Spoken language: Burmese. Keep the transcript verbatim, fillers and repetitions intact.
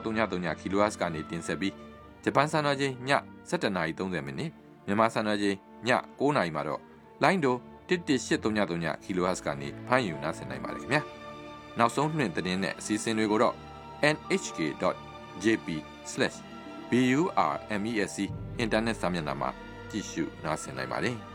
kHz ကနေတင်ဆက်ပြီးဂျပန်စံတော်ချိန်ည၁၇နာရီ၃၀မိနစ်မြန်မာစံတော်ချိန်ည၉နာရီမှာတော့လိုင်းဒိုတစ်တစ်၈၃၃ kHz ကနေဖမ်းယူနားဆင်နိုင်ပါတယ်ခင်ဗျာနောက်ဆုံးနှင့်သတင်းနဲ့အစီအစဉ်တွေကိုတော့ en h k dot j p slash burmesc အင်တာနက်စာမျက်နှာမှာကြည့်ရှုနားဆင်နိုင်ပါတယ်